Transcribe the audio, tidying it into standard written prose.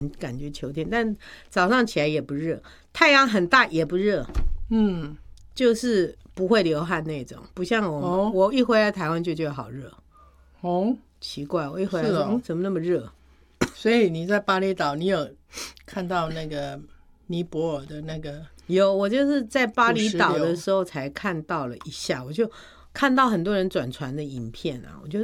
感觉秋天，但早上起来也不热，太阳很大也不热，就是不会流汗那种，不像我一回来台湾就觉得好热。奇怪，我一回来怎么那么热？ 所以你在巴厘岛，你有看到那个尼泊尔的那个？ 有，我就是在巴厘岛的时候才看到了一下，我就看到很多人转传的影片啊，我就